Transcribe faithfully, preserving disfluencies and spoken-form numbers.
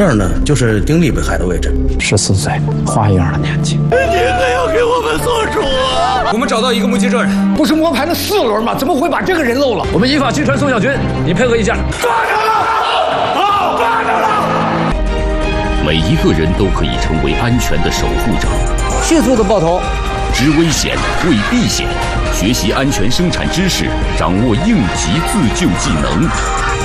这儿呢就是丁力被害的位置， 十四岁，花一样的年纪。 你可要给我们做主啊！ 我们找到一个目击证人， 不是摸排了四轮吗？怎么会把这个人漏了？ 我们依法拘传宋小军，你配合一下。 抓住了！好，抓住了！ 每一个人都可以成为安全的守护者。 迅速的爆头， 知危险，为避险，学习安全生产知识，掌握应急自救技能。